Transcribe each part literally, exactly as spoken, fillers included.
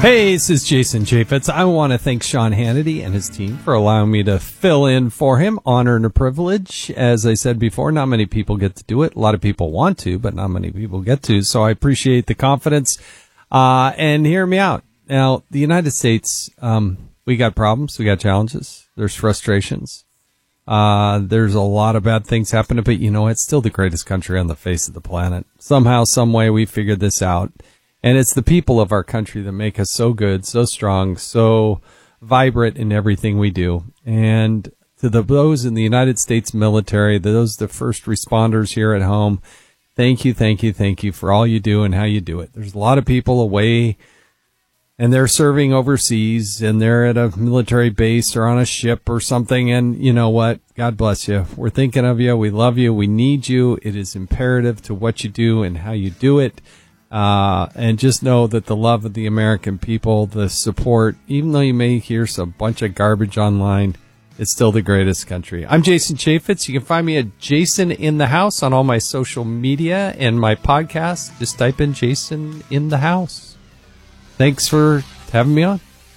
Hey, this is Jason Chaffetz. I want to thank Sean Hannity and his team for allowing me to fill in for him. Honor and a privilege. As I said before, not many people get to do it. A lot of people want to, but not many people get to. So I appreciate the confidence. Uh, and hear me out. Now, the United States, um, we got problems. We got challenges. There's frustrations. Uh, there's a lot of bad things happening, but you know, it's still the greatest country on the face of the planet. Somehow, some way, we figured this out. And it's the people of our country that make us so good, so strong, so vibrant in everything we do. And to the, those in the United States military, those the first responders here at home, thank you, thank you, thank you for all you do and how you do it. There's a lot of people away, and they're serving overseas, and they're at a military base or on a ship or something. And you know what? God bless you. We're thinking of you. We love you. We need you. It is imperative to what you do and how you do it. Uh, and just know that the love of the American people, the support, even though you may hear some bunch of garbage online, it's still the greatest country. I'm Jason Chaffetz. You can find me at Jason in the House on all my social media and my podcast. Just type in Jason in the House. Thanks for having me on.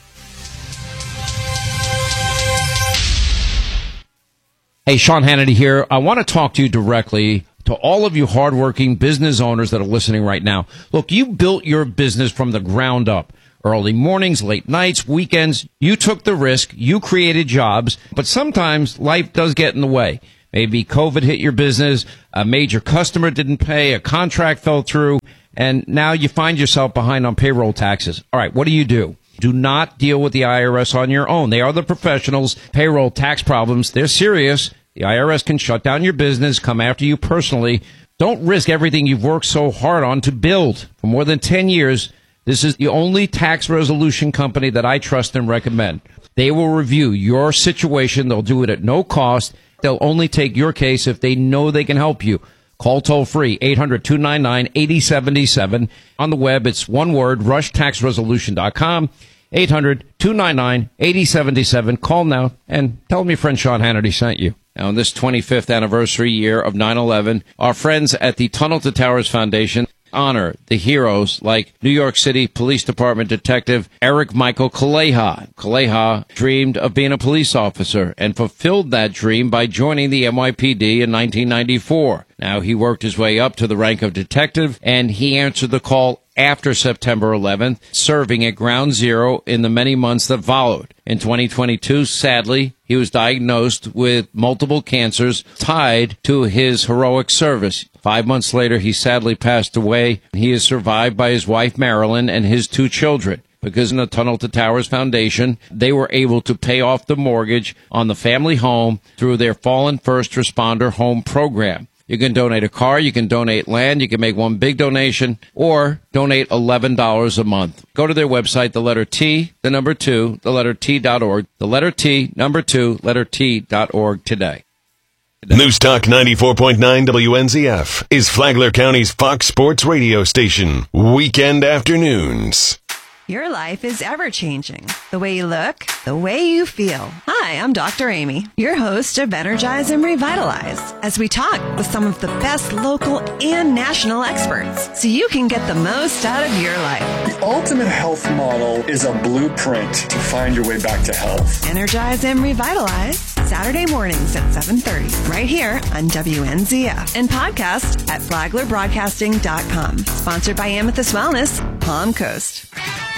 Hey, Sean Hannity here. I want to talk to you directly. To all of you hardworking business owners that are listening right now, look, you built your business from the ground up. Early mornings, late nights, weekends, you took the risk, you created jobs, but sometimes life does get in the way. Maybe COVID hit your business, a major customer didn't pay, a contract fell through, and now you find yourself behind on payroll taxes. All right, what do you do? Do not deal with the I R S on your own. They are the professionals. Payroll tax problems, they're serious. The I R S can shut down your business, come after you personally. Don't risk everything you've worked so hard on to build. For more than ten years, this is the only tax resolution company that I trust and recommend. They will review your situation. They'll do it at no cost. They'll only take your case if they know they can help you. Call toll-free, eight hundred, two nine nine, eight oh seven seven. On the web, it's one word, rush tax resolution dot com. eight hundred, two nine nine, eight oh seven seven. Call now and tell them your friend Sean Hannity sent you. Now, in this twenty-fifth anniversary year of nine eleven, our friends at the Tunnel to Towers Foundation honor the heroes like New York City Police Department Detective Eric Michael Kaleha. Kaleha dreamed of being a police officer and fulfilled that dream by joining the N Y P D in nineteen ninety-four. Now, he worked his way up to the rank of detective, and he answered the call after September eleventh, serving at Ground Zero in the many months that followed. In twenty twenty-two, sadly, he was diagnosed with multiple cancers tied to his heroic service. Five months later, he sadly passed away. He is survived by his wife, Marilyn, and his two children. Because in the Tunnel to Towers Foundation, they were able to pay off the mortgage on the family home through their Fallen First Responder Home Program. You can donate a car, you can donate land, you can make one big donation, or donate eleven dollars a month. Go to their website, the letter T, the number two, the letter T dot org, the letter T, number two, letter T dot org today. today. News Talk ninety-four point nine W N Z F is Flagler County's Fox Sports radio station, weekend afternoons. Your life is ever-changing. The way you look, the way you feel. Hi, I'm Doctor Amy, your host of Energize and Revitalize, as we talk with some of the best local and national experts so you can get the most out of your life. The ultimate health model is a blueprint to find your way back to health. Energize and Revitalize, Saturday mornings at seven thirty, right here on W N Z F, and podcast at flagler broadcasting dot com. Sponsored by Amethyst Wellness, Palm Coast.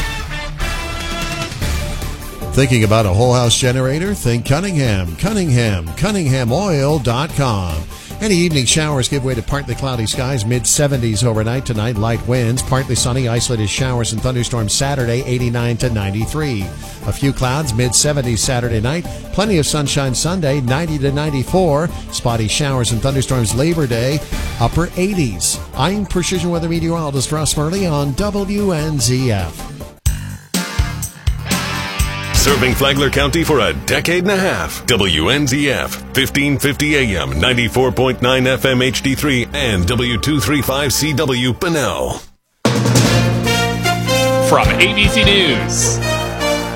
Thinking about a whole house generator? Think Cunningham. Cunningham. Cunningham Oil dot com. Any evening showers give way to partly cloudy skies, mid seventies overnight tonight, light winds, partly sunny, isolated showers and thunderstorms Saturday, eighty-nine to ninety-three. A few clouds, mid seventies Saturday night, plenty of sunshine Sunday, ninety to ninety-four. Spotty showers and thunderstorms Labor Day, upper eighties. I'm Precision Weather Meteorologist Russ Murley on W N Z F. Serving Flagler County for a decade and a half. W N Z F, fifteen fifty A M, ninety-four point nine F M H D three, and W two thirty-five C W Bunnell. From A B C News,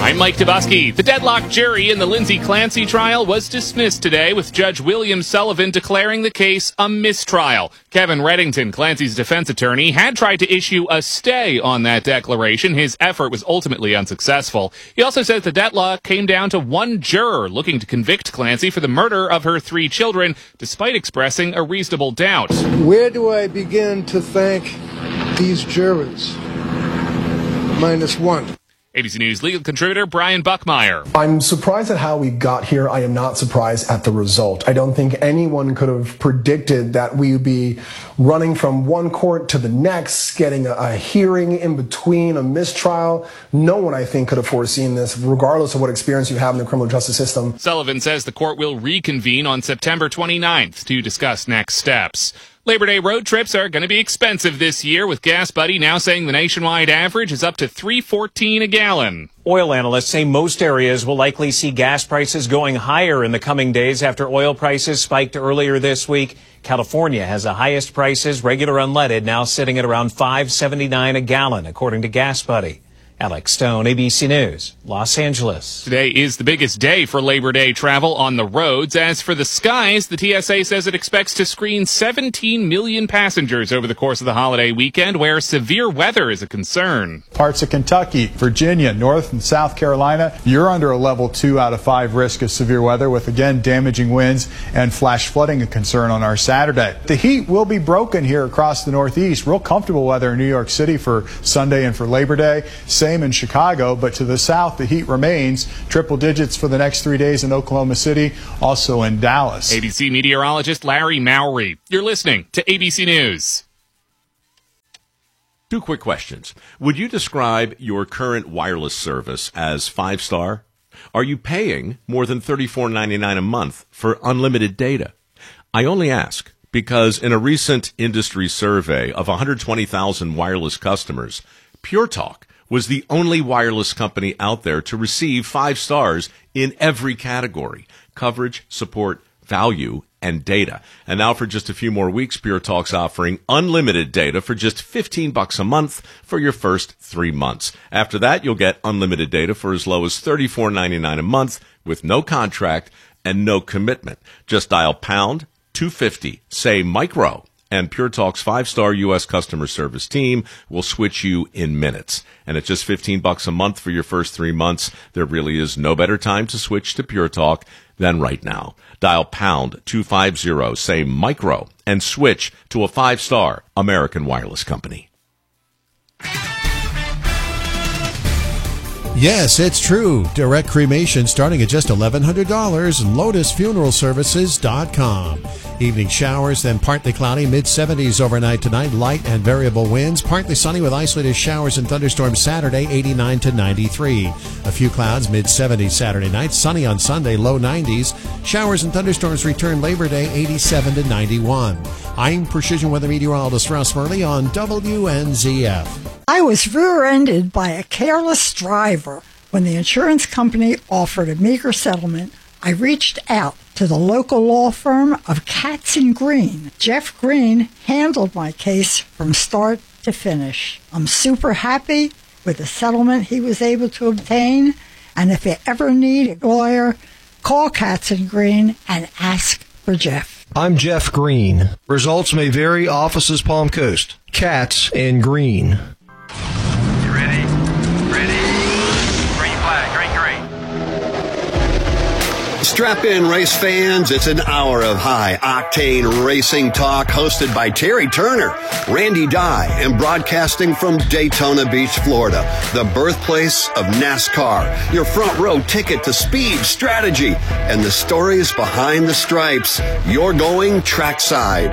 I'm Mike Dubusky. The deadlocked jury in the Lindsay Clancy trial was dismissed today, with Judge William Sullivan declaring the case a mistrial. Kevin Reddington, Clancy's defense attorney, had tried to issue a stay on that declaration. His effort was ultimately unsuccessful. He also says the deadlock came down to one juror looking to convict Clancy for the murder of her three children, despite expressing a reasonable doubt. Where do I begin to thank these jurors? Minus one. A B C News legal contributor Brian Buckmeyer. I'm surprised at how we got here. I am not surprised at the result. I don't think anyone could have predicted that we would be running from one court to the next, getting a, a hearing in between, a mistrial. No one, I think, could have foreseen this, regardless of what experience you have in the criminal justice system. Sullivan says the court will reconvene on September twenty-ninth to discuss next steps. Labor Day road trips are going to be expensive this year, with Gas Buddy now saying the nationwide average is up to three fourteen a gallon. Oil analysts say most areas will likely see gas prices going higher in the coming days after oil prices spiked earlier this week. California has the highest prices, regular unleaded, now sitting at around five seventy-nine a gallon, according to Gas Buddy. Alex Stone, A B C News, Los Angeles. Today is the biggest day for Labor Day travel on the roads. As for the skies, the T S A says it expects to screen seventeen million passengers over the course of the holiday weekend, where severe weather is a concern. Parts of Kentucky, Virginia, North and South Carolina, you're under a level two out of five risk of severe weather, with again damaging winds and flash flooding a concern on our Saturday. The heat will be broken here across the Northeast. Real comfortable weather in New York City for Sunday and for Labor Day. Same in Chicago, but to the south, the heat remains. Triple digits for the next three days in Oklahoma City, also in Dallas. A B C meteorologist Larry Mowry. You're listening to A B C News. Two quick questions. Would you describe your current wireless service as five-star? Are you paying more than thirty-four ninety-nine a month for unlimited data? I only ask because in a recent industry survey of one hundred twenty thousand wireless customers, Pure Talk was the only wireless company out there to receive five stars in every category: coverage, support, value, and data. And now for just a few more weeks, Pure Talk's offering unlimited data for just fifteen bucks a month for your first three months. After that, you'll get unlimited data for as low as thirty-four ninety-nine a month with no contract and no commitment. Just dial pound two fifty, say micro, and Pure Talk's five-star U S customer service team will switch you in minutes. And at just fifteen bucks a month for your first three months, there really is no better time to switch to Pure Talk than right now. Dial pound two fifty, say micro, and switch to a five-star American wireless company. Yes, it's true. Direct cremation starting at just eleven hundred dollars. Lotus Funeral Services dot com. Evening showers, then partly cloudy, mid seventies overnight tonight. Light and variable winds. Partly sunny with isolated showers and thunderstorms Saturday, eighty-nine to ninety-three. A few clouds, mid seventies Saturday night. Sunny on Sunday, low nineties. Showers and thunderstorms return Labor Day, eighty-seven to ninety-one. I'm Precision Weather Meteorologist Russ Murley on W N Z F. I was rear-ended by a careless driver. When the insurance company offered a meager settlement, I reached out to the local law firm of Katz and Green. Jeff Green handled my case from start to finish. I'm super happy with the settlement he was able to obtain, and if you ever need a lawyer, call Katz and Green and ask for Jeff. I'm Jeff Green. Results may vary. Offices Palm Coast. Katz and Green. You ready? Ready? Green flag, green, green. Strap in, race fans. It's an hour of high-octane racing talk hosted by Terry Turner, Randy Dye, and broadcasting from Daytona Beach, Florida, the birthplace of NASCAR. Your front row ticket to speed, strategy, and the stories behind the stripes. You're going trackside.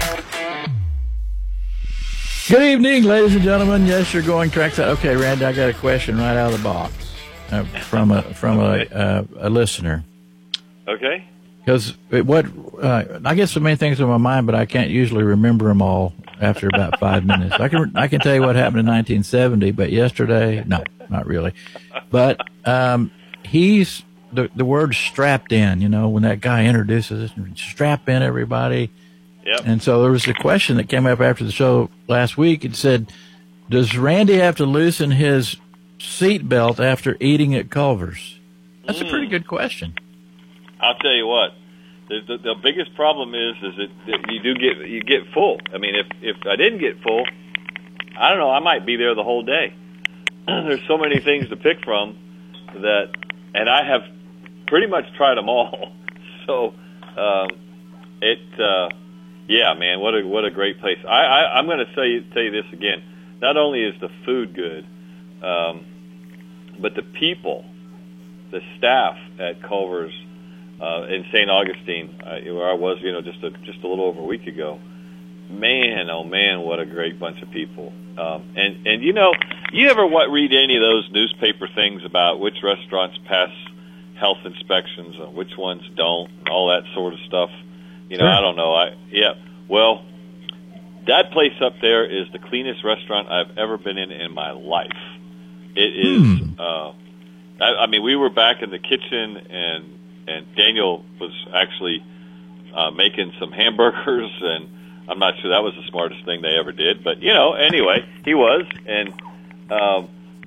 Good evening, ladies and gentlemen. Yes, you're going trackside. Okay, Randy, I got a question right out of the box uh, from a from a uh, a listener. Okay. Because what uh, I guess the main things on my mind, but I can't usually remember them all after about five minutes. I can I can tell you what happened in nineteen seventy, but yesterday, no, not really. But um, he's the the word strapped in. You know, when that guy introduces it, strap in everybody. Yep. And so there was a question that came up after the show last week. It said, does Randy have to loosen his seatbelt after eating at Culver's? That's mm. a pretty good question. I'll tell you what. The, the, the biggest problem is is that, that you do get you get full. I mean, if if I didn't get full, I don't know. I might be there the whole day. There's so many things to pick from that, and I have pretty much tried them all. So, um, it, uh, yeah, man, what a what a great place. I, I I'm going to tell you tell you this again. Not only is the food good, um, but the people, the staff at Culver's uh, in Saint Augustine, uh, where I was, you know, just a just a little over a week ago. Man, oh man, what a great bunch of people. Um, and, and, you know, you ever what, read any of those newspaper things about which restaurants pass health inspections and which ones don't, and all that sort of stuff? You know, sure. I don't know. I Yeah, well, that place up there is the cleanest restaurant I've ever been in in my life. It is, hmm. uh, I, I mean, we were back in the kitchen, and, and Daniel was actually uh, making some hamburgers, and I'm not sure that was the smartest thing they ever did, but, you know, anyway, he was. And um,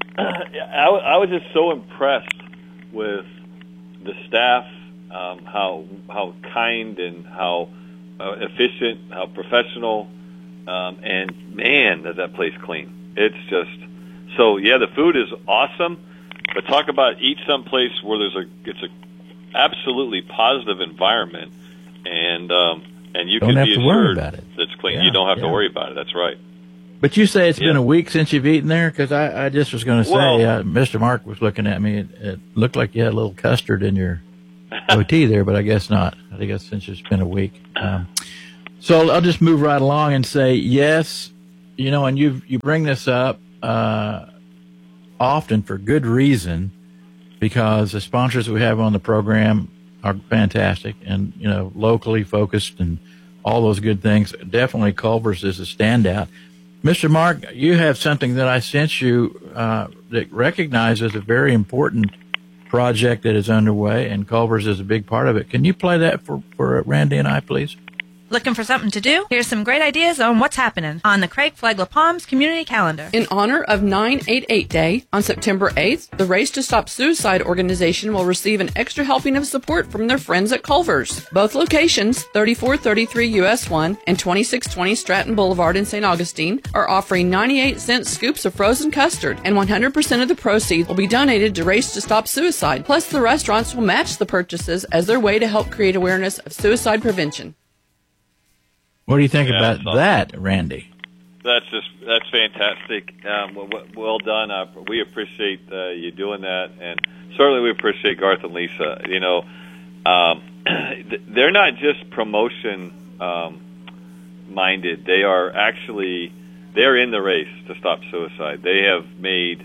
I, I was just so impressed with the staff, um, how how kind and how uh, efficient, how professional, um, and, man, does that place clean. It's just, so, yeah, the food is awesome, but talk about eat someplace where there's a, it's a absolutely positive environment, and, um, and you don't can have be to worry assured about it. That's clean. Yeah, you don't have yeah. to worry about it. That's right. But you say it's Yeah. been a week since you've eaten there? Because I, I just was going to say, Well- uh, Mister Mark was looking at me. It, it looked like you had a little custard in your O T there, but I guess not. I think that's since it's been a week. Um, so I'll just move right along and say, yes, you know, and you you bring this up uh, often for good reason, because the sponsors we have on the program are fantastic and, you know, locally focused and all those good things. Definitely Culver's is a standout. Mister Mark, you have something that I sent you uh, that recognizes a very important project that is underway, and Culver's is a big part of it. Can you play that for, for Randy and I, please? Looking for something to do? Here's some great ideas on what's happening on the Craig Flagler Palms Community Calendar. In honor of nine eight eight Day, on September eighth, the Race to Stop Suicide organization will receive an extra helping of support from their friends at Culver's. Both locations, thirty-four thirty-three U S one and twenty-six twenty Stratton Boulevard in Saint Augustine, are offering ninety-eight cent scoops of frozen custard, and one hundred percent of the proceeds will be donated to Race to Stop Suicide. Plus, the restaurants will match the purchases as their way to help create awareness of suicide prevention. What do you think Yeah, about that's awesome. that, Randy? That's just that's fantastic. Um, well, well done. Uh, we appreciate uh, you doing that, and certainly we appreciate Garth and Lisa. You know, um, they're not just promotion um, minded. They are actually they're in the race to stop suicide. They have made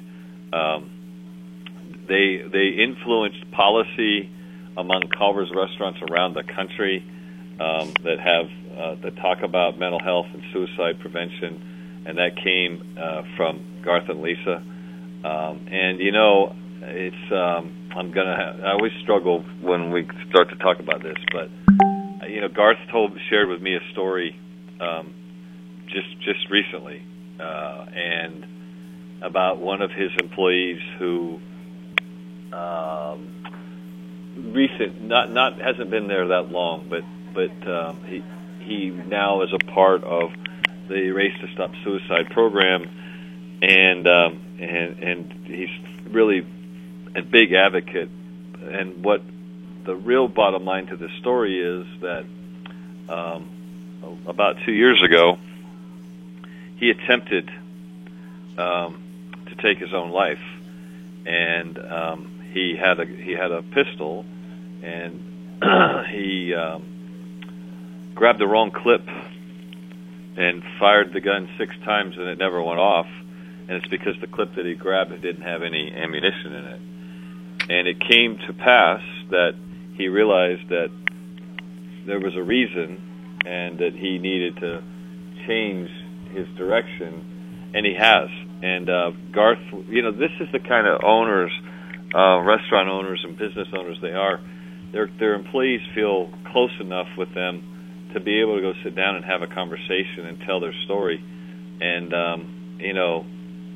um, they they influenced policy among Culver's restaurants around the country um, that have. Uh, that talk about mental health and suicide prevention, and that came uh, from Garth and Lisa. Um, and you know, it's um, I'm gonna. Ha- I always struggle when we start to talk about this, but uh, you know, Garth told shared with me a story um, just just recently, uh, and about one of his employees who um, recent not not hasn't been there that long, but but um, he. He now is a part of the Race to Stop Suicide program, and um, and and he's really a big advocate. And what the real bottom line to this story is that um, about two years ago, he attempted um, to take his own life, and um, he had a he had a pistol, and he. Um, grabbed the wrong clip and fired the gun six times, and it never went off. And it's because the clip that he grabbed didn't have any ammunition in it. And it came to pass that he realized that there was a reason and that he needed to change his direction, and he has. And uh, Garth, you know, this is the kind of owners, uh, restaurant owners and business owners they are. Their their employees feel close enough with them to be able to go sit down and have a conversation and tell their story. And, um, you know,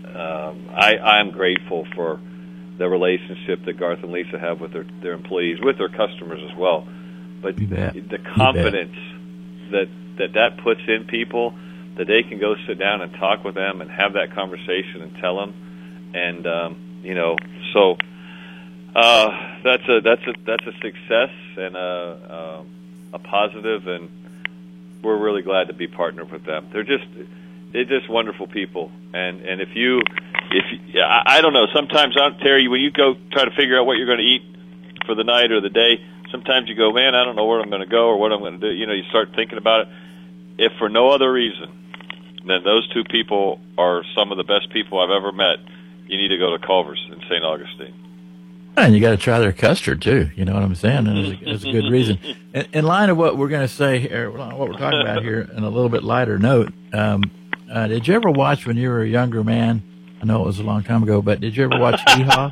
um, I, I'm grateful for the relationship that Garth and Lisa have with their, their employees, with their customers as well. But the confidence that, that that puts in people, that they can go sit down and talk with them and have that conversation and tell them, and um, you know, so uh, that's a that's a that's a success and a, a a positive, and we're really glad to be partnered with them. They're just they're just wonderful people, and and if you if you, I, I don't know, sometimes I'm Terry, when you go try to figure out what you're going to eat for the night or the day, sometimes you go, man, I don't know where I'm going to go or what I'm going to do. You know, you start thinking about it. If for no other reason, then those two people are some of the best people I've ever met. You need to go to Culver's in Saint Augustine. And you got to try their custard too. You know what I'm saying? And it's a, it's a good reason. In, in line of what we're going to say here, what we're talking about here, in a little bit lighter note, um, uh, did you ever watch when you were a younger man? I know it was a long time ago, but did you ever watch Hee Haw?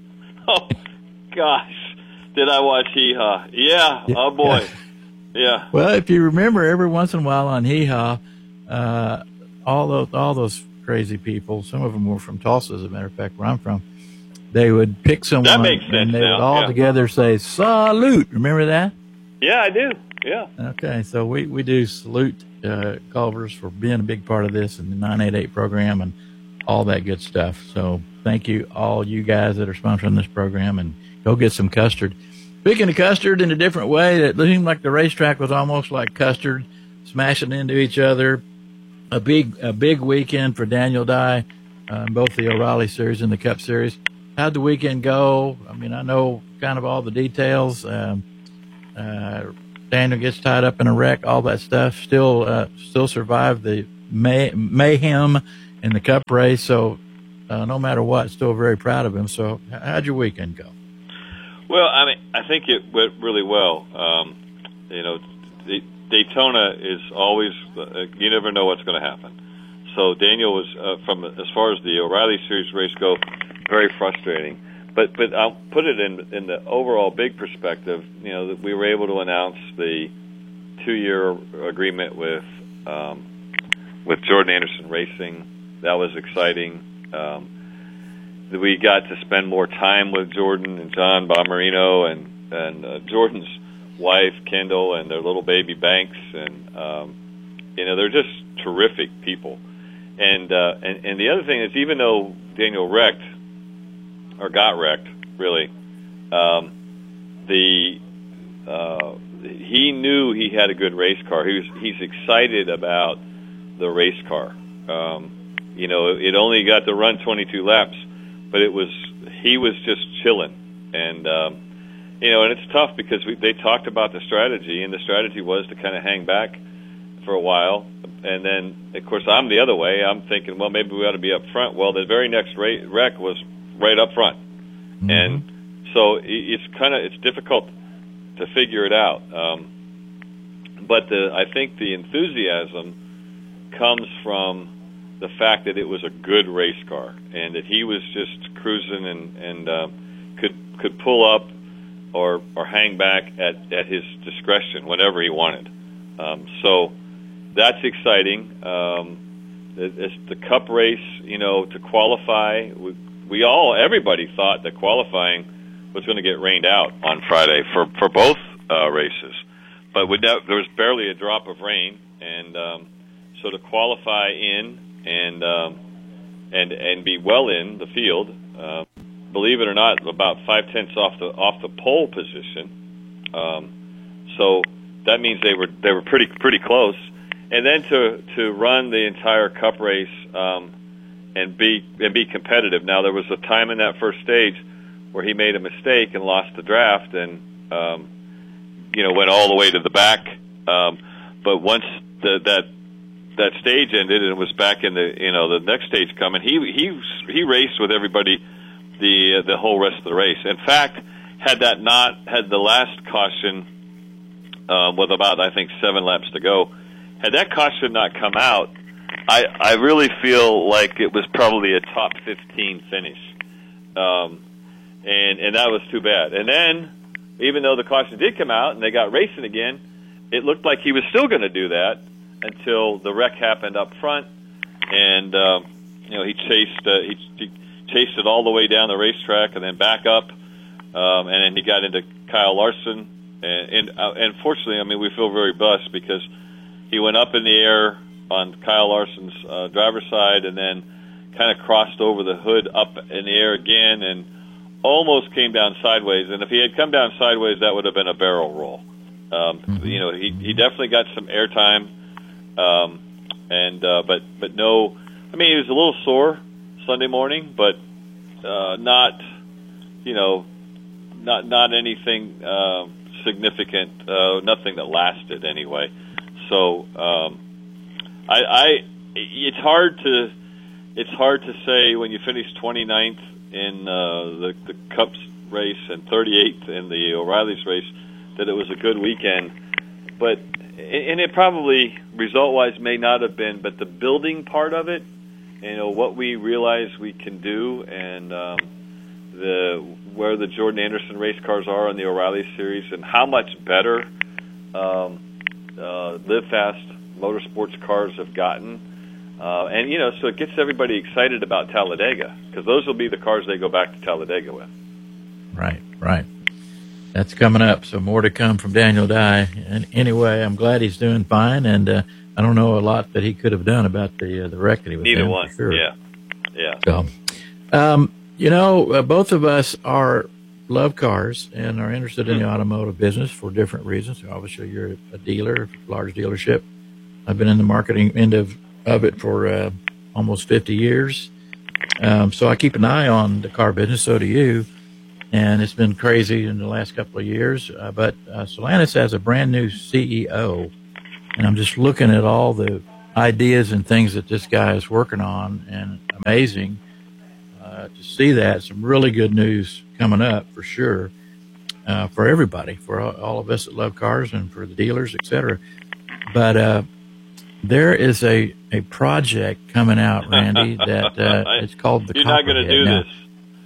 Oh gosh, did I watch Hee Haw? Yeah. yeah. Oh boy. Yeah. yeah. Well, if you remember, every once in a while on Hee Haw, uh, all those all those crazy people, some of them were from Tulsa, as a matter of fact, where I'm from. They would pick someone, that makes sense and they now. would all yeah. together say, salute. Remember that? Yeah, I do. Yeah. Okay, so we, we do salute uh, Culver's for being a big part of this and the nine eighty-eight program and all that good stuff. So thank you, all you guys that are sponsoring this program, and go get some custard. Speaking of custard in a different way, it seemed like the racetrack was almost like custard, smashing into each other. A big a big weekend for Daniel Dye, uh, both the O'Reilly Series and the Cup Series. How'd the weekend go? I mean, I know kind of all the details. Um, uh, Daniel gets tied up in a wreck, all that stuff. Still, uh, still survived the may- mayhem in the Cup race. So, uh, no matter what, still very proud of him. So, how'd your weekend go? Well, I mean, I think it went really well. Um, you know, the, Daytona is always uh, you never know what's going to happen. So Daniel was uh, from as far as the O'Reilly Series race go. Very frustrating, but but I'll put it in in the overall big perspective. You know, that we were able to announce the two-year agreement with um, with Jordan Anderson Racing. That was exciting. Um, we got to spend more time with Jordan and John Bomarino and and uh, Jordan's wife Kendall and their little baby Banks, and um, you know, they're just terrific people. And uh, and and the other thing is, even though Daniel wrecked. or got wrecked, really. Um, the uh, he knew he had a good race car. He was he's excited about the race car. Um, you know, it only got to run twenty-two laps, but it was he was just chilling, and um, you know, and it's tough because we, they talked about the strategy, and the strategy was to kind of hang back for a while, and then of course I'm the other way. I'm thinking, well, maybe we ought to be up front. Well, the very next ra- wreck was right up front. Mm-hmm. And so it's kind of, it's difficult to figure it out. Um, but the, I think the enthusiasm comes from the fact that it was a good race car and that he was just cruising and, and uh, could, could pull up or, or hang back at, at his discretion whenever he wanted. Um, so that's exciting. Um, it's the Cup race, you know, to qualify, we, We all, everybody thought that qualifying was going to get rained out on Friday for, for both uh, races. But with that, there was barely a drop of rain. And um, so to qualify in and um, and and be well in the field, uh, believe it or not, about five-tenths off the off the pole position. Um, so that means they were they were pretty pretty close. And then to, to run the entire Cup race um, and be and be competitive. Now, there was a time in that first stage where he made a mistake and lost the draft and, um, you know, went all the way to the back. Um, but once the, that that stage ended and it was back in the, you know, the next stage coming, he he he raced with everybody the uh, the whole rest of the race. In fact, had that not, had the last caution uh, with about, I think, seven laps to go, had that caution not come out, I, I really feel like it was probably a top fifteen finish. Um, and, and that was too bad. And then, even though the caution did come out and they got racing again, it looked like he was still going to do that until the wreck happened up front. And, um, you know, he chased uh, he, he chased it all the way down the racetrack and then back up, um, and then he got into Kyle Larson. And and, uh, and fortunately, I mean, we feel very blessed because he went up in the air on Kyle Larson's uh, driver's side and then kind of crossed over the hood up in the air again and almost came down sideways. And if he had come down sideways, that would have been a barrel roll. Um, mm-hmm. You know, he, he definitely got some airtime, um, and uh, but but no, I mean, he was a little sore Sunday morning, but uh, not, you know, not not anything uh, significant, uh, nothing that lasted anyway. So um, I, I, it's hard to it's hard to say when you finish twenty-ninth in uh, the the Cups race and thirty-eighth in the O'Reilly's race that it was a good weekend, but and it probably result-wise may not have been, but the building part of it, you know, what we realize we can do, and um, the where the Jordan Anderson race cars are in the O'Reilly series, and how much better um, uh, Live Fast Motorsports cars have gotten, uh, and you know, so it gets everybody excited about Talladega because those will be the cars they go back to Talladega with. Right, right. That's coming up, so more to come from Daniel Dye. And anyway, I'm glad he's doing fine, and uh, I don't know a lot that he could have done about the uh, the wreck that he was in. Neither one, for sure. yeah, yeah. So, um, you know, uh, both of us are love cars and are interested in the automotive business for different reasons. Obviously, you're a dealer, large dealership. I've been in the marketing end of, of it for uh, almost fifty years, um, so I keep an eye on the car business. So do you. And it's been crazy in the last couple of years. Uh, but uh, Stellantis has a brand new C E O, and I'm just looking at all the ideas and things that this guy is working on, and amazing uh, to see that. Some really good news coming up for sure uh, for everybody, for all, all of us that love cars and for the dealers, et cetera. But uh, there is a, a project coming out, Randy, that uh, it's called the You're not going to do now, this.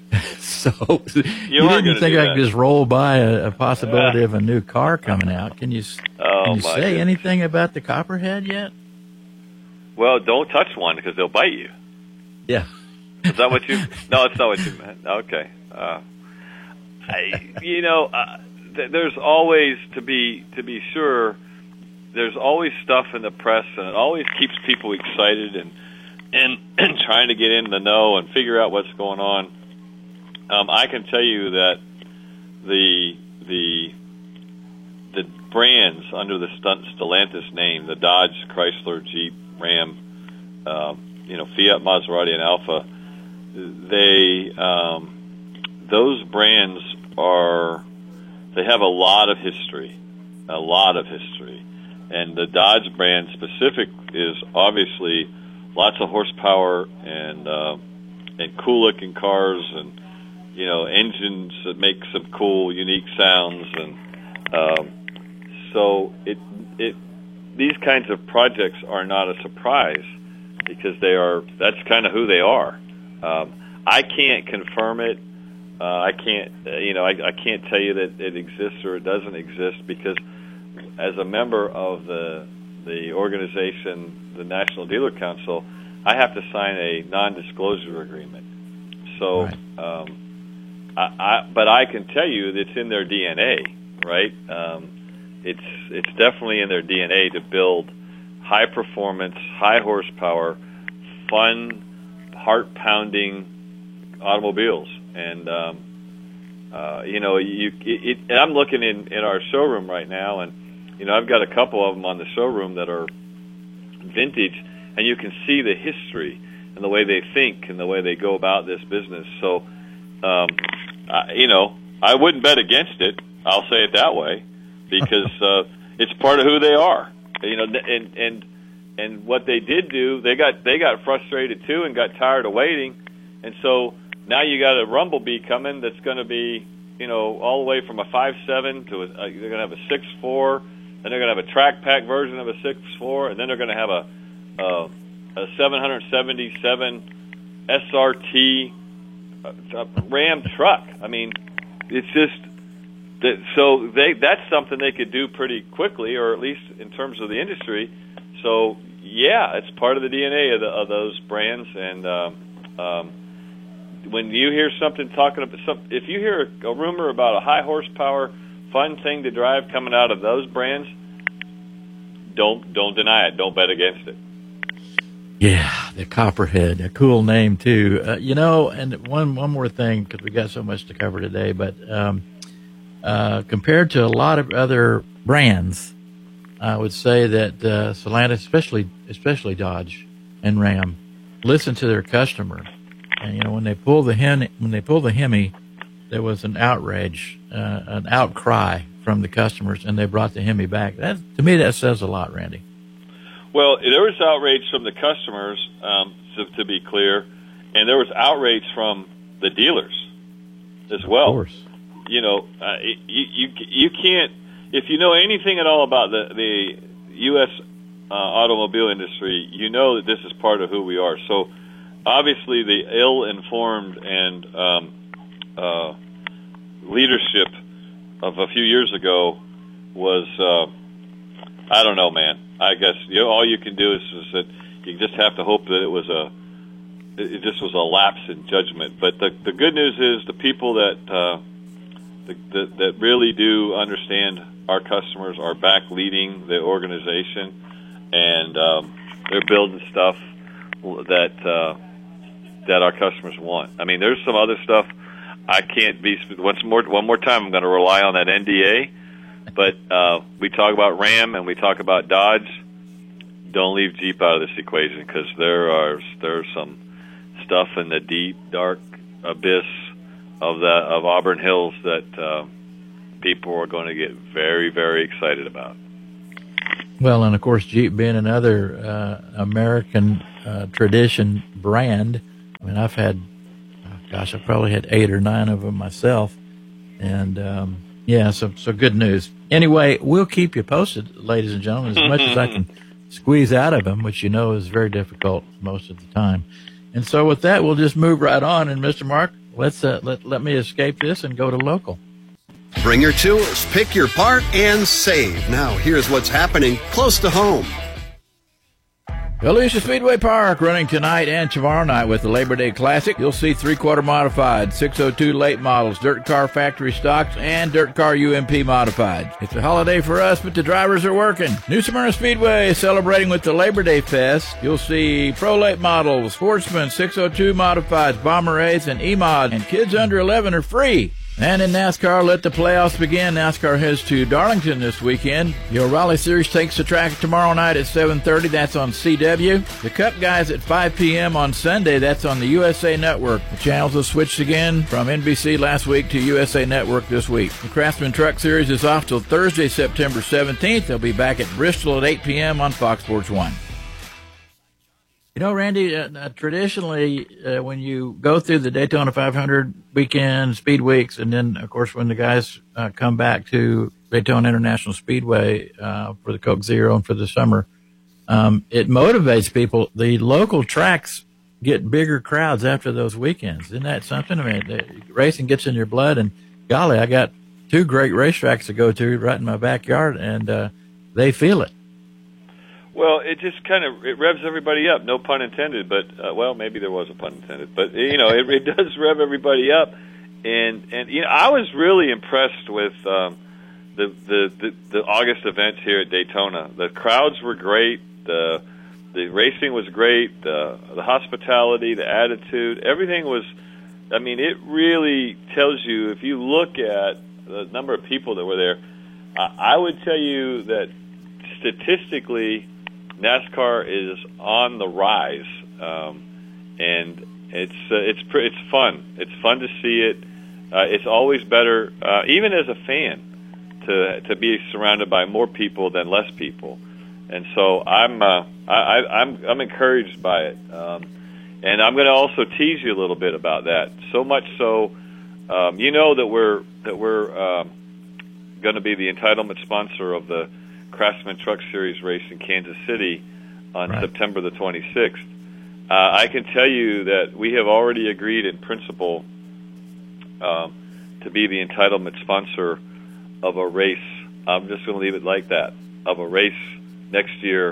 So you, you didn't think I that. could just roll by a, a possibility uh, of a new car coming out? Can you, oh can you say goodness. anything about the Copperhead yet? Well, don't touch one because they'll bite you. Yeah. Is that what you? No, it's not what you meant. Okay. Uh, I, you know, uh, th- there's always to be to be sure. There's always stuff in the press, and it always keeps people excited and and, and trying to get in the know and figure out what's going on. Um, I can tell you that the the the brands under the Stellantis name, the Dodge, Chrysler, Jeep, Ram, uh, you know, Fiat, Maserati, and Alfa, they um, those brands are they have a lot of history, a lot of history, and the Dodge brand specific is obviously lots of horsepower and uh, and cool looking cars and. You know, engines that make some cool, unique sounds, and um, so it it these kinds of projects are not a surprise because they are. That's kind of who they are. Um, I can't confirm it. Uh, I can't. Uh, you know, I, I can't tell you that it exists or it doesn't exist because, as a member of the the organization, the National Dealer Council, I have to sign a non-disclosure agreement. So. Right. Um, I, I, but I can tell you it's in their D N A, right? Um, it's it's definitely in their D N A to build high performance, high horsepower, fun, heart pounding automobiles. And um, uh, you know, you it, it, and I'm looking in, in our showroom right now, and you know, I've got a couple of them on the showroom that are vintage, and you can see the history and the way they think and the way they go about this business. So. Um, I, you know, I wouldn't bet against it. I'll say it that way because uh, it's part of who they are. You know, and and and what they did do, they got they got frustrated too and got tired of waiting, and so now you got a Rumblebee coming that's going to be, you know, all the way from a five seven to a, uh, they're going to have a six four, then they're going to have a track pack version of a six four, and then they're going to have a uh, a seven seventy-seven S R T. A Ram truck. I mean, it's just that. So they that's something they could do pretty quickly, or at least in terms of the industry. So yeah, it's part of the D N A of, the, of those brands. And um, um, when you hear something talking about some, if you hear a, a rumor about a high horsepower, fun thing to drive coming out of those brands, don't don't deny it. Don't bet against it. Yeah, the Copperhead, a cool name too. Uh, you know, and one one more thing, because we got so much to cover today, but um, uh, compared to a lot of other brands, I would say that uh, Stellantis, especially especially Dodge and Ram, listen to their customer. And you know, when they pull the Hen- when they pull the Hemi, there was an outrage, uh, an outcry from the customers, and they brought the Hemi back. That, to me, that says a lot, Randy. Well, there was outrage from the customers, um, to, to be clear, and there was outrage from the dealers as well. Of course. You know, uh, you, you you can't, if you know anything at all about the, the U S uh, automobile industry, you know that this is part of who we are. So, obviously, the ill-informed and um, uh, leadership of a few years ago was, uh, I don't know, man. I guess you know, all you can do is, is that you just have to hope that it was a, it just was a lapse in judgment. But the the good news is the people that uh, the, the, that really do understand our customers are back leading the organization, and um, they're building stuff that uh, that our customers want. I mean, there's some other stuff I can't be once more one more time. I'm going to rely on that N D A. But uh, we talk about Ram and we talk about Dodge. Don't leave Jeep out of this equation, because there are there's some stuff in the deep, dark abyss of the of Auburn Hills that uh, people are going to get very, very excited about. Well, and of course, Jeep being another uh, American uh, tradition brand. I mean, I've had, oh gosh, I've probably had eight or nine of them myself, and. Um, Yeah, so so good news. Anyway, we'll keep you posted, ladies and gentlemen, as much as I can squeeze out of them, which you know is very difficult most of the time. And so with that, we'll just move right on. And Mister Mark, let's uh, let let me escape this and go to local. Bring your tools, pick your part, and save. Now, here's what's happening close to home. Alicia Speedway Park running tonight and tomorrow night with the Labor Day Classic. You'll see three-quarter modified, six oh two late models, dirt car factory stocks, and dirt car U M P modified. It's a holiday for us, but the drivers are working. New Smyrna Speedway is celebrating with the Labor Day Fest. You'll see pro late models, Sportsman, six oh two modifieds, Bomber eights, and E-Mod, and kids under eleven are free. And in NASCAR, let the playoffs begin. NASCAR heads to Darlington this weekend. The O'Reilly Series takes the track tomorrow night at seven thirty. That's on C W. The Cup Guys at five p.m. on Sunday. That's on the U S A Network. The channels have switched again from N B C last week to U S A Network this week. The Craftsman Truck Series is off till Thursday, September seventeenth. They'll be back at Bristol at eight p.m. on Fox Sports one. You know, Randy, uh, uh, traditionally, uh, when you go through the Daytona five hundred weekend, speed weeks, and then, of course, when the guys uh, come back to Daytona International Speedway uh, for the Coke Zero and for the summer, um, it motivates people. The local tracks get bigger crowds after those weekends. Isn't that something? I mean, the racing gets in your blood, and golly, I got two great racetracks to go to right in my backyard, and uh, they feel it. Well, it just kind of it revs everybody up. No pun intended, but uh, well, maybe there was a pun intended. But you know, it, it does rev everybody up, and and you know, I was really impressed with um, the, the the the August events here at Daytona. The crowds were great. The the racing was great. The the hospitality, the attitude, everything was. I mean, it really tells you if you look at the number of people that were there. I, I would tell you that statistically, NASCAR is on the rise, um, and it's uh, it's pr- it's fun. It's fun to see it. Uh, it's always better, uh, even as a fan, to to be surrounded by more people than less people. And so I'm uh, I, I'm I'm encouraged by it, um, and I'm going to also tease you a little bit about that. So much so, um, you know that we're that we're uh, going to be the entitlement sponsor of the Craftsman Truck Series race in Kansas City on right. September the twenty-sixth. Uh, I can tell you that we have already agreed in principle um, to be the entitlement sponsor of a race. I'm just going to leave it like that, of a race next year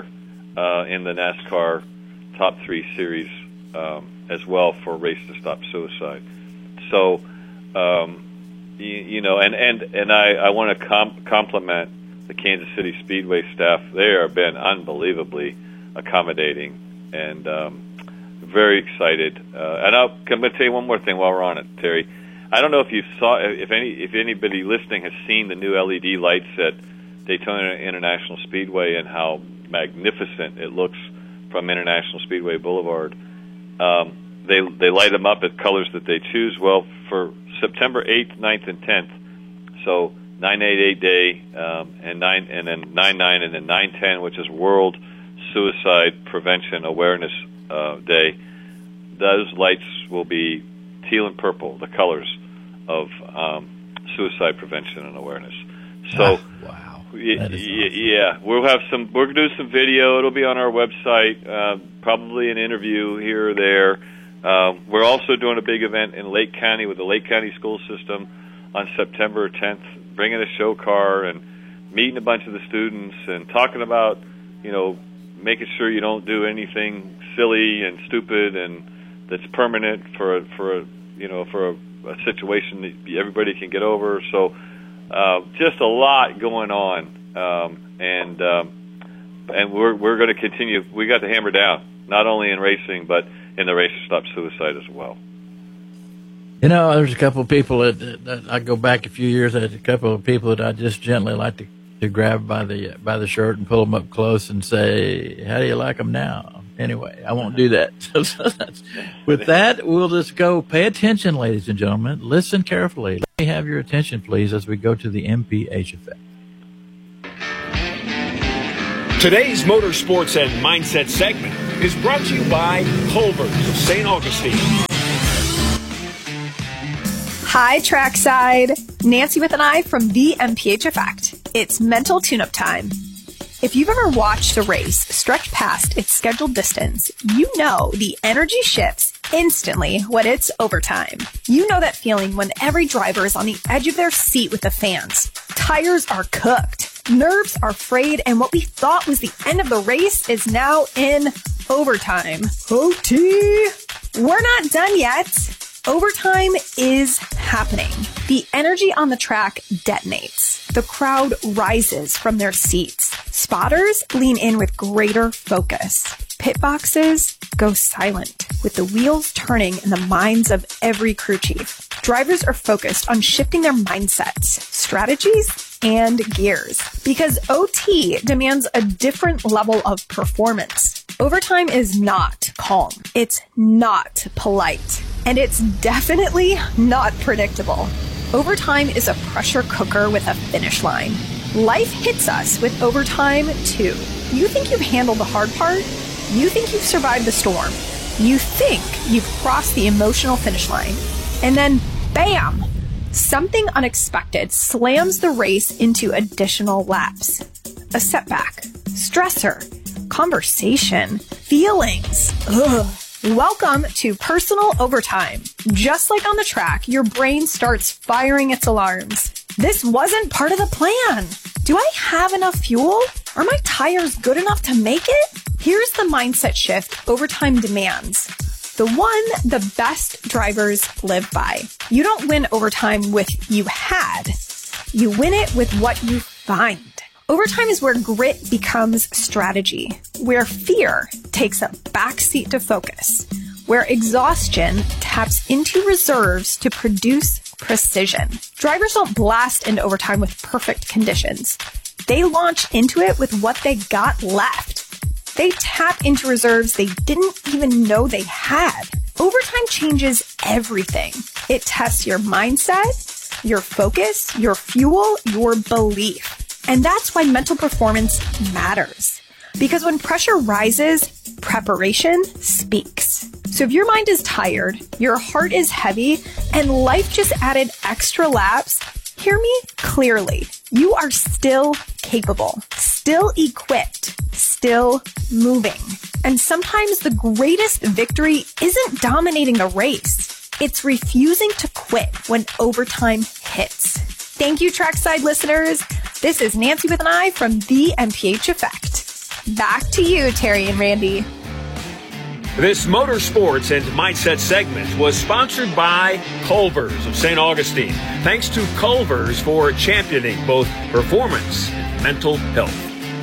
uh, in the NASCAR Top Three Series um, as well for Race to Stop Suicide. So, um, you, you know, and, and, and I, I want to com- compliment the Kansas City Speedway staff. They have been unbelievably accommodating and um, very excited. Uh, and I'll, I'm going to tell you one more thing while we're on it, Terry. I don't know if you saw, if any, if anybody listening has seen the new L E D lights at Daytona International Speedway and how magnificent it looks from International Speedway Boulevard. Um, they they light them up at colors that they choose. Well, for September eighth, ninth, and tenth, so nine eight eight day, um, and nine and then nine nine and then nine ten, which is World Suicide Prevention Awareness uh, Day. Those lights will be teal and purple, the colors of um, suicide prevention and awareness. So, wow, y- that is y- awesome. yeah, we'll have some. We're gonna do some video. It'll be on our website. Uh, probably an interview here or there. Um, we're also doing a big event in Lake County with the Lake County School System on September tenth, bringing a show car and meeting a bunch of the students and talking about, you know, making sure you don't do anything silly and stupid and that's permanent for a, for a, you know, for a, a situation that everybody can get over. So uh, just a lot going on, um, and um, and we're we're going to continue. We got the hammer down, not only in racing but in the Race to Stop Suicide as well. You know, there's a couple of people that, that I go back a few years. There's a couple of people that I just gently like to, to grab by the by the shirt and pull them up close and say, "How do you like them now?" Anyway, I won't do that. With that, we'll just go. Pay attention, ladies and gentlemen. Listen carefully. Let me have your attention, please, as we go to the M P H effect. Today's Motorsports and Mindset segment is brought to you by Culver's of Saint Augustine. Hi, Trackside. Nancy with an I from the M P H Effect. It's mental tune-up time. If you've ever watched a race stretch past its scheduled distance, you know the energy shifts instantly when it's overtime. You know that feeling when every driver is on the edge of their seat with the fans. Tires are cooked, nerves are frayed, and what we thought was the end of the race is now in overtime. O T! We're not done yet. Overtime is happening. The energy on the track detonates. The crowd rises from their seats. Spotters lean in with greater focus. Pit boxes go silent with the wheels turning in the minds of every crew chief. Drivers are focused on shifting their mindsets, strategies, and gears because O T demands a different level of performance. Overtime is not calm. It's not polite. And it's definitely not predictable. Overtime is a pressure cooker with a finish line. Life hits us with overtime too. You think you've handled the hard part? You think you've survived the storm? You think you've crossed the emotional finish line? And then, bam! Something unexpected slams the race into additional laps. A setback, stressor, conversation, feelings. Ugh. Welcome to personal overtime. Just like on the track, your brain starts firing its alarms. This wasn't part of the plan. Do I have enough fuel? Are my tires good enough to make it? Here's the mindset shift overtime demands. The one the best drivers live by. You don't win overtime with you had. You win it with what you find. Overtime is where grit becomes strategy, where fear takes a backseat to focus, where exhaustion taps into reserves to produce precision. Drivers don't blast into overtime with perfect conditions. They launch into it with what they got left. They tap into reserves they didn't even know they had. Overtime changes everything. It tests your mindset, your focus, your fuel, your belief. And that's why mental performance matters. Because when pressure rises, preparation speaks. So if your mind is tired, your heart is heavy, and life just added extra laps, hear me clearly. You are still capable, still equipped, still moving. And sometimes the greatest victory isn't dominating the race. It's refusing to quit when overtime hits. Thank you, Trackside listeners. This is Nancy with an I from the M P H Effect. Back to you, Terry and Randy. This motorsports and mindset segment was sponsored by Culver's of Saint Augustine. Thanks to Culver's for championing both performance and mental health.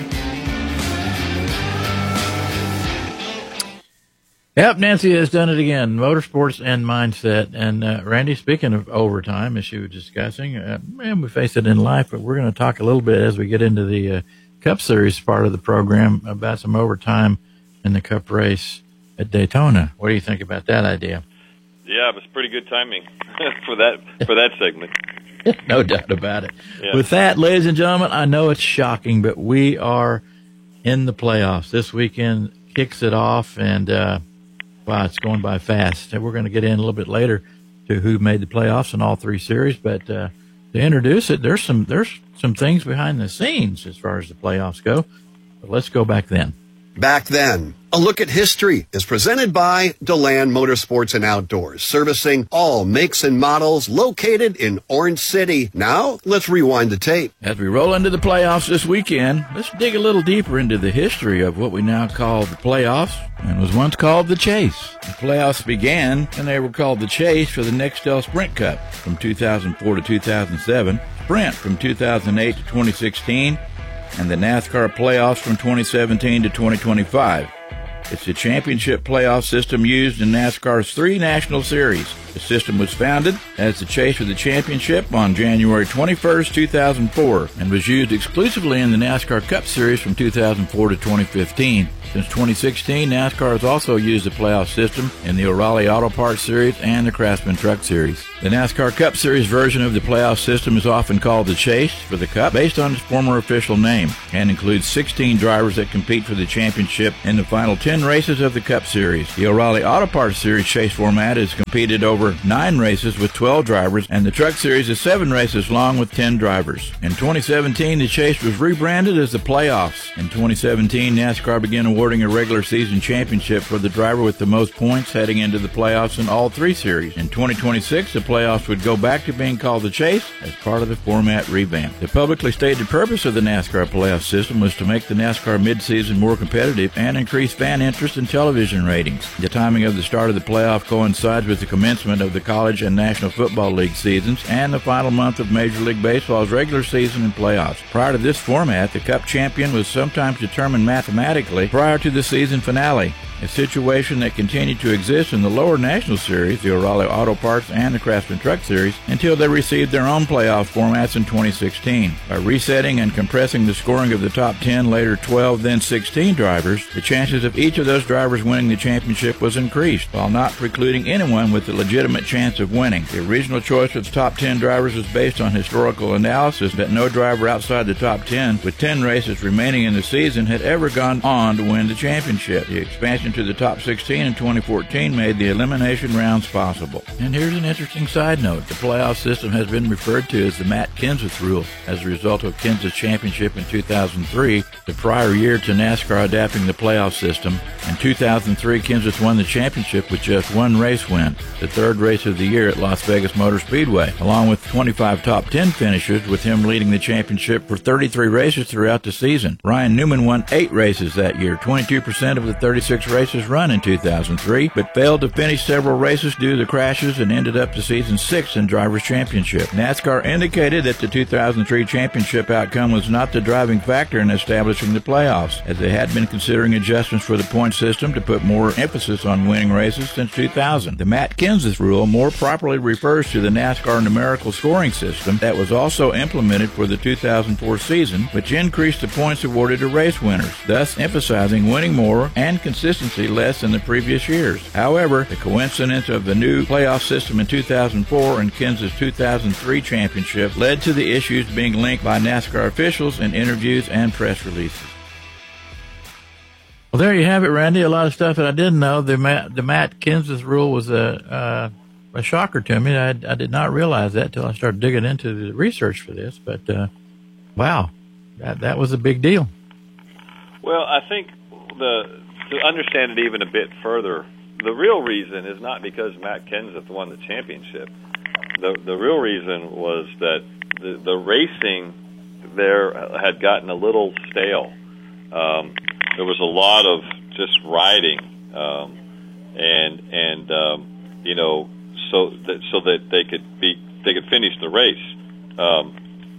Yep, Nancy has done it again. Motorsports and mindset. And uh, Randy, speaking of overtime, as you were discussing, uh, man, we face it in life, but we're going to talk a little bit as we get into the uh, Cup Series part of the program about some overtime in the Cup race at Daytona. What do you think about that idea? Yeah, it was pretty good timing for that for that segment. No doubt about it. Yeah. With that, ladies and gentlemen, I know it's shocking, but we are in the playoffs. This weekend kicks it off, and uh, wow, it's going by fast. And we're going to get in a little bit later to who made the playoffs in all three series, but uh, to introduce it, there's some there's some things behind the scenes as far as the playoffs go. But let's go back then. Back then. A look at history is presented by DeLand Motorsports and Outdoors, servicing all makes and models located in Orange City. Now, let's rewind the tape. As we roll into the playoffs this weekend, let's dig a little deeper into the history of what we now call the playoffs and was once called the Chase. The playoffs began, and they were called the Chase for the Nextel Sprint Cup from two thousand four to two thousand seven, Sprint from two thousand eight to twenty sixteen, and the NASCAR playoffs from twenty seventeen to twenty twenty-five. It's the championship playoff system used in NASCAR's three national series. The system was founded as the Chase for the Championship on January twenty-first, two thousand four, and was used exclusively in the NASCAR Cup Series from two thousand four to twenty fifteen. Since twenty sixteen, NASCAR has also used the playoff system in the O'Reilly Auto Parts Series and the Craftsman Truck Series. The NASCAR Cup Series version of the playoff system is often called the Chase for the Cup, based on its former official name, and includes sixteen drivers that compete for the championship in the final ten races of the Cup Series. The O'Reilly Auto Parts Series Chase format is competed over nine races with twelve drivers, and the Truck Series is seven races long with ten drivers. In twenty seventeen, the Chase was rebranded as the Playoffs. In twenty seventeen, NASCAR began awarding a regular season championship for the driver with the most points heading into the playoffs in all three series. In twenty twenty-six, the playoffs would go back to being called the Chase as part of the format revamp. The publicly stated purpose of the NASCAR playoff system was to make the NASCAR midseason more competitive and increase fan interest in television ratings. The timing of the start of the playoff coincides with the commencement of the College and National Football League seasons and the final month of Major League Baseball's regular season and playoffs. Prior to this format, the Cup champion was sometimes determined mathematically prior to the season finale, a situation that continued to exist in the lower national series, the O'Reilly Auto Parts and the Craftsman Truck Series, until they received their own playoff formats in twenty sixteen. By resetting and compressing the scoring of the top ten, later twelve, then sixteen drivers, the chances of each of those drivers winning the championship was increased, while not precluding anyone with a legitimate chance of winning. The original choice of the top ten drivers was based on historical analysis that no driver outside the top ten, with ten races remaining in the season, had ever gone on to win the championship. The expansion to the top sixteen in twenty fourteen made the elimination rounds possible. And here's an interesting side note. The playoff system has been referred to as the Matt Kenseth rule as a result of Kenseth's championship in two thousand three, the prior year to NASCAR adapting the playoff system. In two thousand three, Kenseth won the championship with just one race win, the third race of the year at Las Vegas Motor Speedway, along with twenty-five top ten finishes, with him leading the championship for thirty-three races throughout the season. Ryan Newman won eight races that year, twenty-two percent of the thirty-six races run in two thousand three, but failed to finish several races due to crashes and ended up the season sixth in Drivers' Championship. NASCAR indicated that the two thousand three championship outcome was not the driving factor in establishing the playoffs, as they had been considering adjustments for the point system to put more emphasis on winning races since two thousand. The Matt Kenseth rule more properly refers to the NASCAR numerical scoring system that was also implemented for the two thousand four season, which increased the points awarded to race winners, thus emphasizing winning more and consistency less than the previous years. However, the coincidence of the new playoff system in two thousand four and Kenseth's two thousand three championship led to the issues being linked by NASCAR officials in interviews and press releases. Well, there you have it, Randy. A lot of stuff that I didn't know. The Matt, the Matt Kenseth rule was a, uh, a shocker to me. I, I did not realize that until I started digging into the research for this. But, uh, wow, that, that was a big deal. Well, I think the to understand it even a bit further, the real reason is not because Matt Kenseth won the championship. The the real reason was that the, the racing there had gotten a little stale. Um, there was a lot of just riding, um, and and um, you know, so that so that they could be they could finish the race. Um,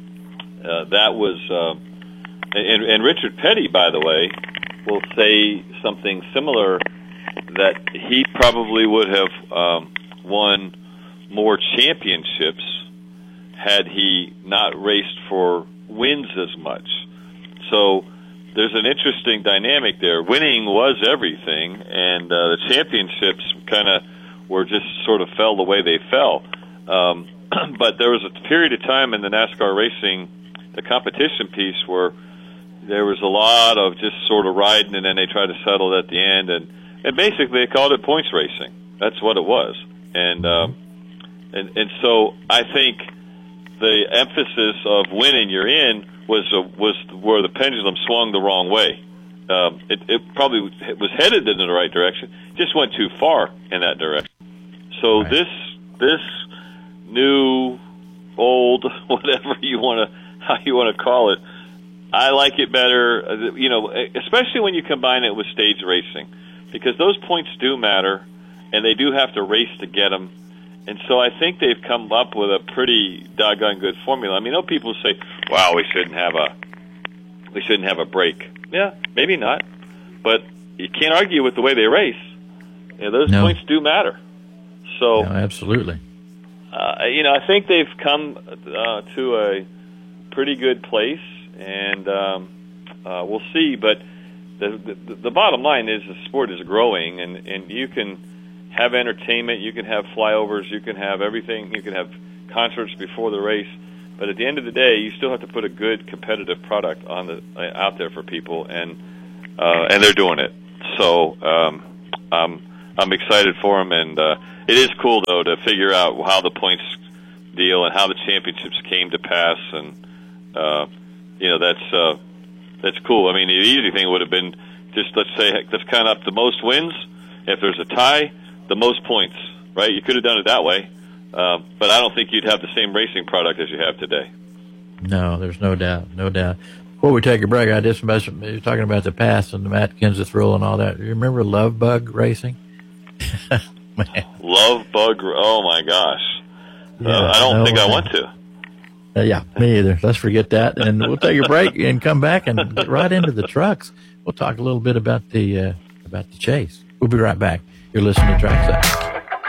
uh, that was, uh, and, and Richard Petty, by the way, will say something similar, that he probably would have um, won more championships had he not raced for wins as much. So there's an interesting dynamic there. Winning was everything, and uh, the championships kind of were just sort of fell the way they fell. Um, but there was a period of time in the NASCAR racing, the competition piece, where there was a lot of just sort of riding, and then they tried to settle it at the end, and, and basically they called it points racing. That's what it was. And um, and and so I think the emphasis of winning you're in was a, was where the pendulum swung the wrong way. Um, it, it probably was headed in the right direction, just went too far in that direction. So right. this this new, old, whatever you want to how you want to call it, I like it better. You know, especially when you combine it with stage racing, because those points do matter, and they do have to race to get them. And so I think they've come up with a pretty doggone good formula. I mean, I know people say, "Wow, we shouldn't have a we shouldn't have a break." Yeah, maybe not, but you can't argue with the way they race. You know, those no. points do matter. So, no, absolutely. Uh, you know, I think they've come uh, to a pretty good place, and um, uh, we'll see. But the, the the bottom line is the sport is growing, and, and you can have entertainment, you can have flyovers, you can have everything, you can have concerts before the race. But at the end of the day, you still have to put a good competitive product on the uh, out there for people, and uh, and they're doing it. So um, I'm I'm excited for them, and uh, it is cool though to figure out how the points deal and how the championships came to pass, and uh, you know that's uh, that's cool. I mean, the easy thing would have been just let's say let's count up the most wins. If there's a tie, the most points, right? You could have done it that way. Uh, but I don't think you'd have the same racing product as you have today. No, there's no doubt, no doubt. Before we take a break, I just mentioned you were talking about the past and the Matt Kenseth rule and all that. You remember Love Bug racing? Love Bug? Oh my gosh! Yeah, uh, I don't no, think I want to. Uh, yeah, me either. Let's forget that, and we'll take a break and come back and get right into the trucks. We'll talk a little bit about the uh, about the chase. We'll be right back. You're listening to Trackside.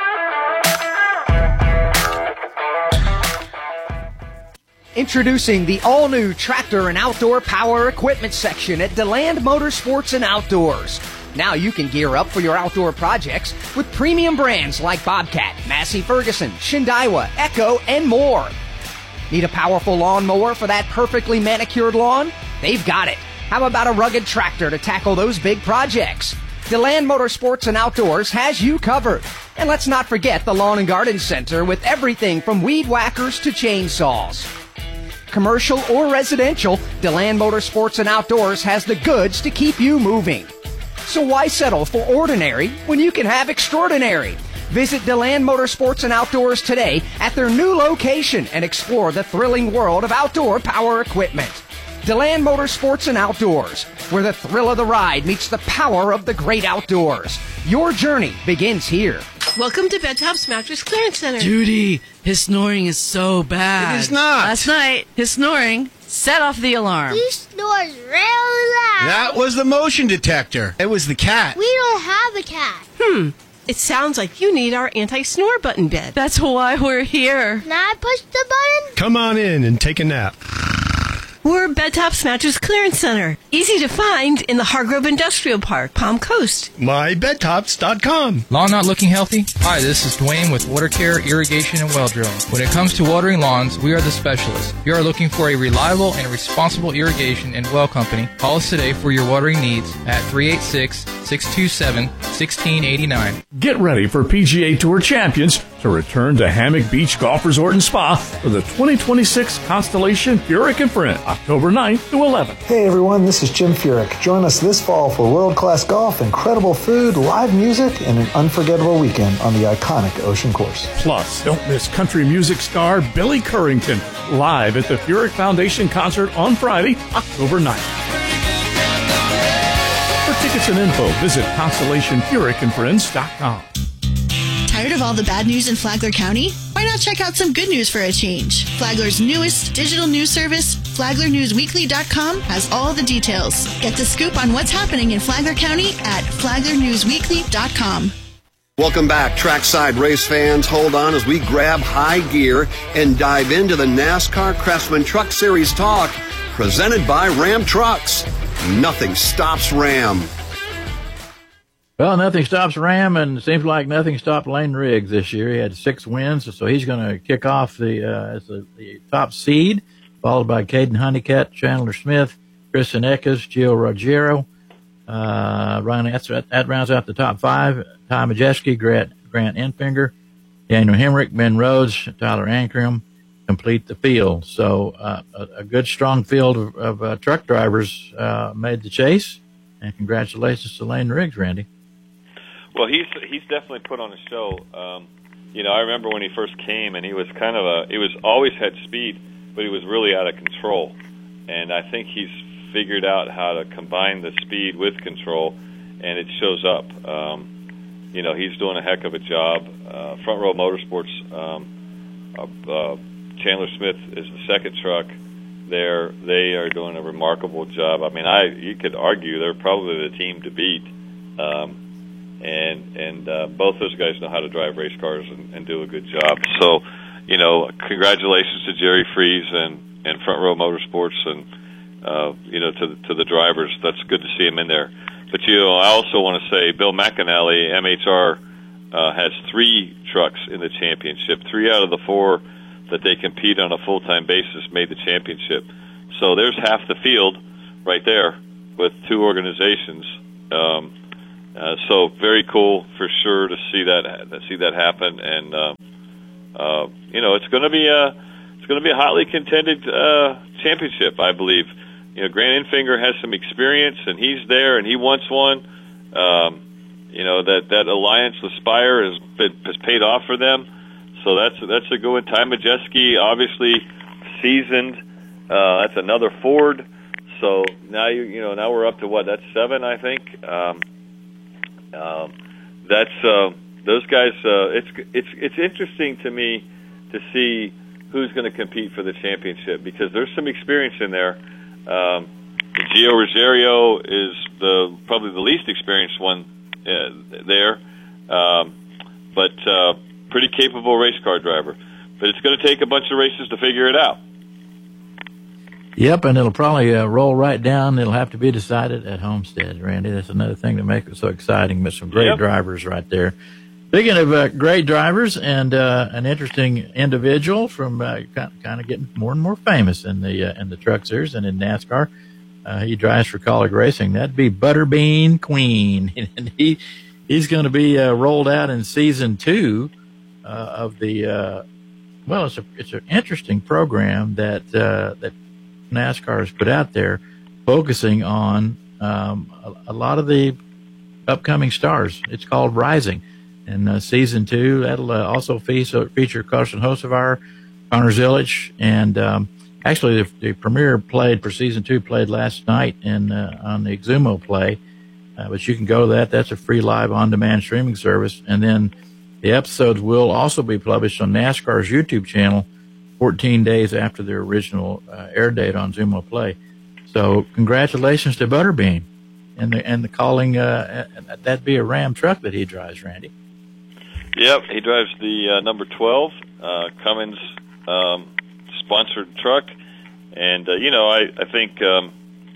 Introducing the all-new tractor and outdoor power equipment section at DeLand Motorsports and Outdoors. Now you can gear up for your outdoor projects with premium brands like Bobcat, Massey Ferguson, Shindaiwa, Echo, and more. Need a powerful lawnmower for that perfectly manicured lawn? They've got it. How about a rugged tractor to tackle those big projects? DeLand Motorsports and Outdoors has you covered. And let's not forget the Lawn and Garden Center with everything from weed whackers to chainsaws. Commercial or residential, DeLand Motorsports and Outdoors has the goods to keep you moving. So why settle for ordinary when you can have extraordinary? Visit DeLand Motorsports and Outdoors today at their new location and explore the thrilling world of outdoor power equipment. DeLand Motorsports and Outdoors, where the thrill of the ride meets the power of the great outdoors. Your journey begins here. Welcome to Bedtop's Mattress Clearance Center. Judy, his snoring is so bad. It is not. Last night, his snoring set off the alarm. He snores real loud. That was the motion detector. It was the cat. We don't have a cat. Hmm. It sounds like you need our anti-snore button bed. That's why we're here. Can I push the button? Come on in and take a nap. We're Bedtop's Mattress Clearance Center. Easy to find in the Hargrove Industrial Park, Palm Coast. my bed tops dot com. Lawn not looking healthy? Hi, this is Dwayne with Water Care, Irrigation, and Well Drilling. When it comes to watering lawns, we are the specialists. If you are looking for a reliable and responsible irrigation and well company, call us today for your watering needs at three eight six, six two seven, one six eight nine. Get ready for P G A Tour champions to return to Hammock Beach Golf Resort and Spa for the twenty twenty-six Constellation Furyk and Friend, October ninth to eleventh. Hey everyone, this is Jim Furyk. Join us this fall for world-class golf, incredible food, live music, and an unforgettable weekend on the iconic Ocean Course. Plus, don't miss country music star Billy Currington live at the Furyk Foundation concert on Friday, October ninth. tickets and info, visit Constellation Furick and Friends dot com. Tired of all the bad news in Flagler County? Why not check out some good news for a change? Flagler's newest digital news service, Flagler News Weekly dot com, has all the details. Get the scoop on what's happening in Flagler County at Flagler News Weekly dot com. Welcome back, trackside race fans. Hold on as we grab high gear and dive into the NASCAR Craftsman Truck Series talk, presented by Ram Trucks. Nothing stops Ram. Well, nothing stops Ram, and it seems like nothing stopped Lane Riggs this year. He had six wins, so he's going to kick off the uh, as the, the top seed, followed by Caden Honeycutt, Chandler Smith, Kristen Eckes, Gio Ruggiero. Uh, Ryan, that's, that rounds out the top five. Ty Majeski, Grant, Grant Enfinger, Daniel Hemrick, Ben Rhodes, Tyler Ankrum complete the field. So uh, a, a good, strong field of, of uh, truck drivers uh, made the chase, and congratulations to Lane Riggs, Randy. Well, he's he's definitely put on a show. Um, you know, I remember when he first came, and he was kind of a he was always had speed, but he was really out of control. And I think he's figured out how to combine the speed with control, and it shows up. Um, you know, he's doing a heck of a job. Uh, Front Row Motorsports, um, uh, uh, Chandler Smith is the second truck there. They are doing a remarkable job. I mean, I you could argue they're probably the team to beat. Um, and and uh, both those guys know how to drive race cars and, and do a good job. So, you know, congratulations to Jerry Freeze and, and Front Row Motorsports and, uh, you know, to, to the drivers. That's good to see them in there. But, you know, I also want to say Bill McAnally, M H R, uh, has three trucks in the championship. Three out of the four that they compete on a full-time basis made the championship. So there's half the field right there with two organizations. Um, Uh, so very cool for sure to see that to see that happen, and uh, uh, you know it's going to be a it's going to be a hotly contended uh, championship, I believe. You know, Grant Enfinger has some experience, and he's there, and he wants one. Um, you know that that alliance with Spire has been, has paid off for them, so that's that's a good one. Ty Majeski, obviously seasoned. Uh, that's another Ford. So now you you know now we're up to what? That's seven, I think. Um, Um, that's uh, those guys. Uh, it's it's it's interesting to me to see who's going to compete for the championship because there's some experience in there. Um, Gio Ruggiero is the probably the least experienced one uh, there, um, but uh, pretty capable race car driver. But it's going to take a bunch of races to figure it out. Yep, and it'll probably uh, roll right down. It'll have to be decided at Homestead, Randy. That's another thing that makes it so exciting, but some great Yep. drivers right there. Speaking of uh, great drivers and uh, an interesting individual from uh, kind of getting more and more famous in the uh, in the truck series and in NASCAR, uh, he drives for Colleague Racing. That'd be Butterbean Queen, and he he's going to be uh, rolled out in season two uh, of the. Uh, well, it's a it's an interesting program that uh, that. NASCAR has put out there, focusing on um, a, a lot of the upcoming stars. It's called Rising, and uh, season two that'll uh, also feature, feature Carson Hocevar, Connor Zilic, and um, actually the, the premiere played for season two played last night in uh, on the Xumo Play, uh, but you can go to that. That's a free live on-demand streaming service, and then the episodes will also be published on NASCAR's YouTube channel fourteen days after their original uh, air date on Xumo Play. So congratulations to Butterbean and the and the calling. Uh, that'd be a Ram truck that he drives, Randy. Yep, he drives the uh, number twelve uh, Cummins um, sponsored truck, and uh, you know I I think um,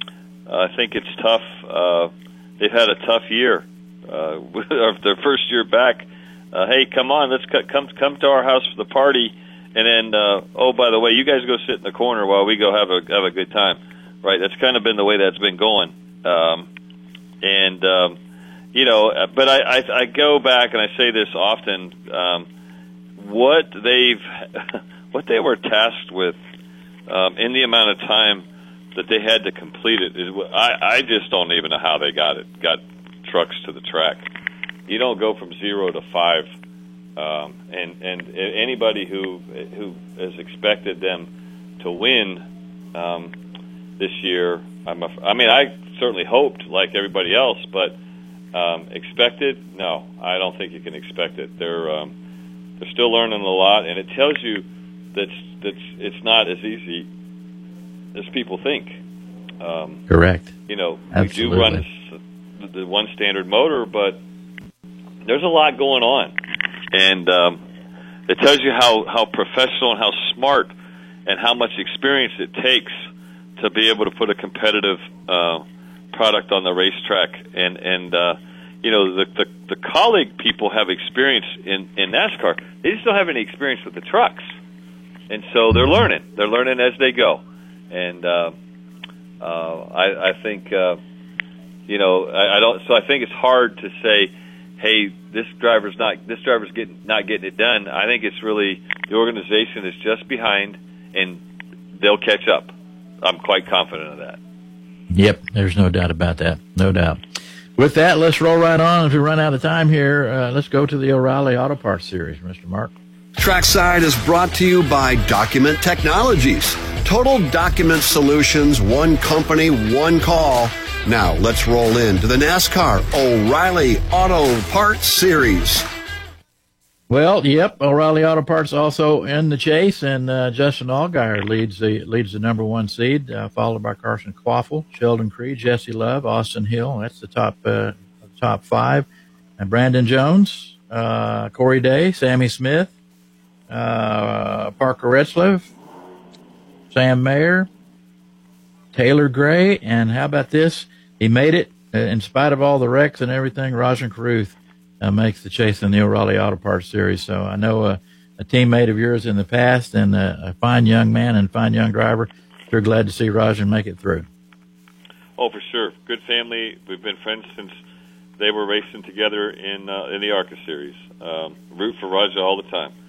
I think it's tough. Uh, they've had a tough year. Uh, their first year back. Uh, hey, come on, let's co- come come to our house for the party. And then, uh, oh, by the way, you guys go sit in the corner while we go have a have a good time, right? That's kind of been the way that's been going. Um, and, um, you know, but I, I, I go back and I say this often, um, what they've, what they were tasked with um, in the amount of time that they had to complete it is, I, I just don't even know how they got it, got trucks to the track. You don't go from zero to five. Um, and, and anybody who who has expected them to win um, this year, I'm a, I mean, I certainly hoped, like everybody else, but um, expected? No, I don't think you can expect it. They're um, they're still learning a lot, and it tells you that that's it's not as easy as people think. Um, Correct. You know, Absolutely. we do run this, the one standard motor, but there's a lot going on, and um, it tells you how, how professional and how smart and how much experience it takes to be able to put a competitive uh, product on the racetrack. And, and uh, you know, the, the, the colleague people have experience in, in NASCAR. They just don't have any experience with the trucks. And so they're learning. They're learning as they go. And uh, uh, I, I think, uh, you know, I, I don't. So I think it's hard to say, hey, this driver's not this driver's getting not getting it done. I think it's really the organization is just behind, and they'll catch up. I'm quite confident of that. Yep, there's no doubt about that. No doubt. With that, let's roll right on. As we run out of time here, uh, let's go to the O'Reilly Auto Parts Series, Mister Mark. Trackside is brought to you by Document Technologies. Total document solutions, one company, one call. Now, let's roll into the NASCAR O'Reilly Auto Parts Series. Well, yep, O'Reilly Auto Parts also in the chase, and uh, Justin Allgaier leads the leads the number one seed, uh, followed by Carson Quaffle, Sheldon Creed, Jesse Love, Austin Hill. That's the top uh, top five. And Brandon Jones, uh, Corey Day, Sammy Smith, uh, Parker Retzlaff, Sam Mayer, Taylor Gray, and how about this? He made it uh, in spite of all the wrecks and everything. Rajan Carruth uh, makes the chase in the O'Reilly Auto Parts Series. So I know uh, a teammate of yours in the past and uh, a fine young man and fine young driver. Sure glad to see Rajan make it through. Oh, for sure. Good family. We've been friends since they were racing together in uh, in the ARCA Series. Um, root for Raja all the time.